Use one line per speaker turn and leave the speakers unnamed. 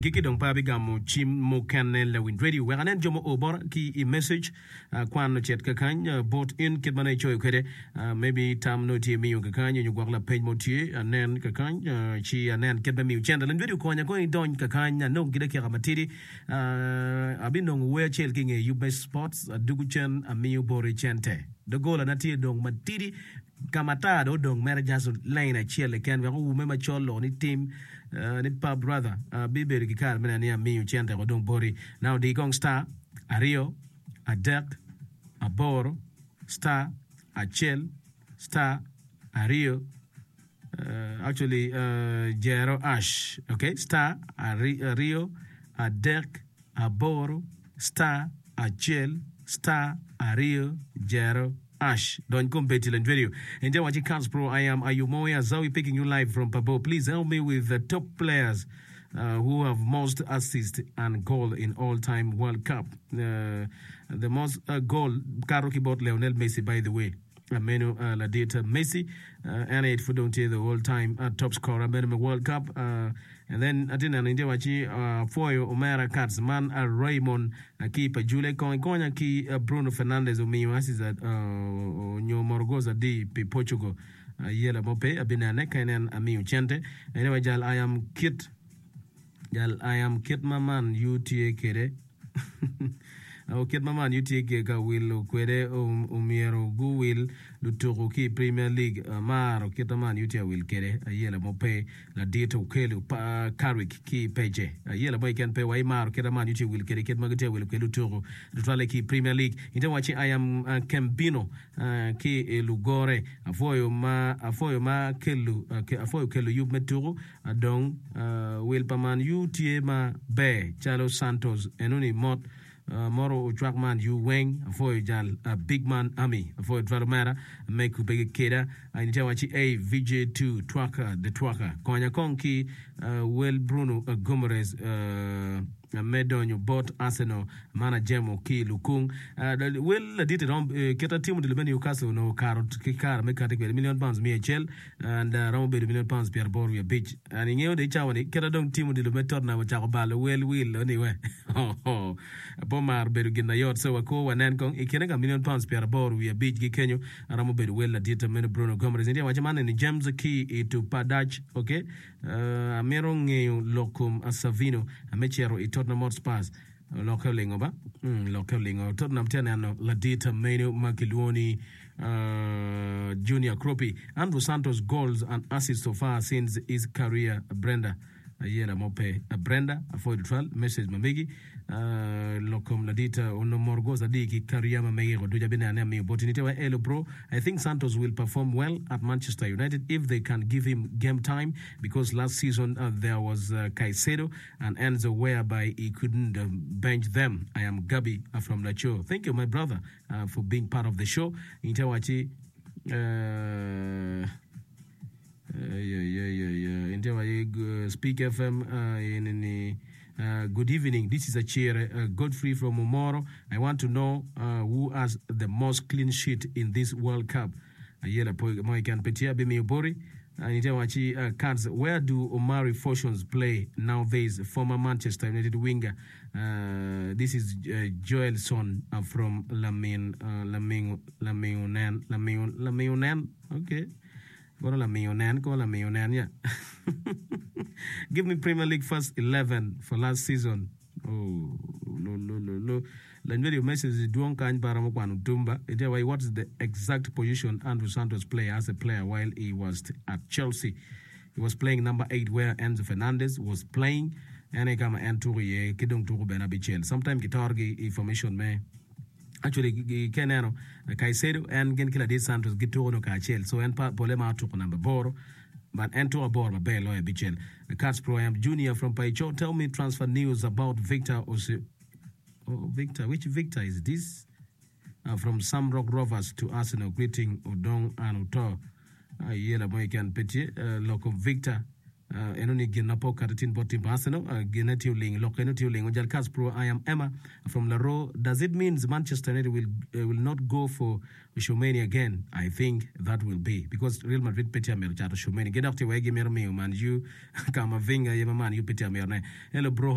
kiki dong pa bigamu chim mo kan le win radio we anen jomo obor ki i message kwan chet ka kan bot in kit manay choy kwede maybe tam no ti mi ka kan you gwak la page mo ti anen ka kan chi anen kit ba mi chen le video ko nya ko don ka kan no gide ki gamatiri abinong we chel king e ubest sports dugu chen ami bori chente the goal na ti dong matiri kamata do dong mere jaso line chele ken we u me ma cholo ni team ni pa brother biberi kikar mena ni ami chente ko dong bori now the gong star ario adek aboro star achel star ario actually Jero Ash, okay, star Rio Adek Aboro star Achel star Ario Jero Ash. Don't compete in video. And then watching Cars Pro, I am Ayumoya Zawi picking you live from Pabo. Please help me with the top players who have most assists and goal in all-time World Cup. The most goal, Caro Kibot Lionel Messi, by the way. Menu la data Messi and it for don't the all-time top scorer Menu World Cup and then atina ninde wachi Foyo Omera Cats man Raymond keeper Jule Konya ki Bruno Fernandes Omiyo asiza nyo Morgoza di pe Portugal yela mope abinane kainen Amiyo Chente anyway jal I am Kit Maman UTA kere Okay, Maman, you take a will quere umiero gu will lutoro ki Premier League mar kitaman you will kere a yela mope la data ukelu pa Carrick ki peje a yela boy can pay way mar kitaman you will kere kit magate will kelu toro lutwale ki Premier League into watching I am Cambino ki Lugore afoyo ma kelu afoyo kelu you metoro adong will paman you ma be Chalo Santos enuni mot Moro Trackman, you wing for Jal, Big Man Army for Dvaramara, make big kida, and Jawachi A, VJ2, Tracker, the Tracker, Konya Konki, Will Bruno Gomeres, Medonyo, Bot Arsenal, Mana Jemo, Ki Lukung, Will did it on Keta Team de Newcastle, no carrot, Kikar, make a £1,000,000 MHL, and around £1,000,000 Pierre Boria Beach. And in the Chawani, Keta Dong Team de Lumetor, now Chakabala, will anyway. Bomar beru gina yot so wako wanen kong ikenega £1,000,000 Pierre Boria Beach gi Kenya, aramu beru well dita meno Bruno Gomes. India wachamane ni James Key to Padach, okay? Amerong Locum Savino, Amechero Tottenham Hotspurs local lingoba local lingo Tottenham tenano Ladita Meno Makiluoni Junior Kropi Andrew Santos goals and assists so far since his career Brenda Yela Mope Brenda avoid trial message Mamegi Locum Ladita ono Morgoza Diki Kariama Mego Dujabina Nami Botinitewa Elo Pro. I think Santos will perform well at Manchester United if they can give him game time because last season there was Caicedo and Enzo whereby he couldn't bench them. I am Gabi from the show. Thank you, my brother, for being part of the show. Intawachi Speak FM in good evening. This is a chair Godfrey from Omoro. I want to know who has the most clean sheet in this World Cup. Yela Moikan Petia Bimiobori. Cards. Where do Omari Fortunes play nowadays? Former Manchester United winger. This is Joelson from Lamionan. Okay. Call Lamionan, yeah. Give me Premier League first 11 for last season. Oh, no. Lanjeri message is Duong Kan Paramokwanu Tumba. What is the exact position Andrew Santos play as a player while he was at Chelsea? He was playing number 8 where Enzo Fernandez was playing. And I come and Tourie, Kidong Turu Benabichel. Sometimes Gitargi information may. Actually, Kenano, Caicedo, and Genkila de Santos, Gitoro Kachel. So, and Polema took number Boro, but enter a board, Bay Lawyer Bichel. The Cats Pro, I am Junior from Paicho. Tell me transfer news about Victor Ose. Oh, Victor, which Victor is this? From Samrock Rovers to Arsenal, greeting Odong and Uto. Yela Moikan Petit, local Victor. Enoni Ginapo Karatin Botim Arsenal, Genetioling, Lokenetioling, Jalkas Pro. I am Emma from Laro. Does it mean Manchester United will not go for Shomeni again? I think that will be because Real Madrid Petia Merchato Shomeni. Get up to Wagi Mermeo, man. You come a vinga, man, you Petia Merne. Hello, bro.